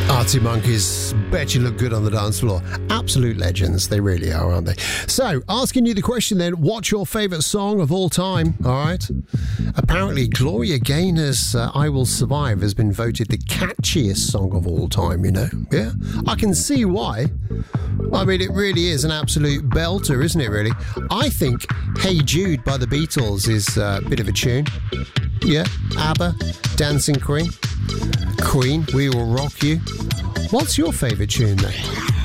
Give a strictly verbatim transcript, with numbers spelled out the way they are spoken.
Arctic Monkeys, bet you look good on the dance floor. Absolute legends, they really are, aren't they? So, asking you the question then, what's your favourite song of all time? All right. Apparently, Gloria Gaynor's uh, I Will Survive has been voted the catchiest song of all time, you know? Yeah? I can see why. I mean, it really is an absolute belter, isn't it, really? I think Hey Jude by the Beatles is uh, a bit of a tune. Yeah, ABBA, Dancing Queen. Queen, We Will Rock You. What's your favourite tune, then?